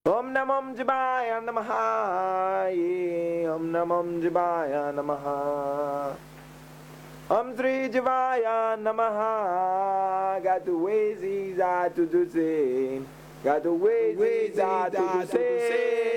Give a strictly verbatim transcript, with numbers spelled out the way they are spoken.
Om Namam Jivaya Namaha. Om Namam Jivaya Namaha. Om Sri Jivaya Namaha. Got the ways he's out to do sin. Got the ways he's out to do sin.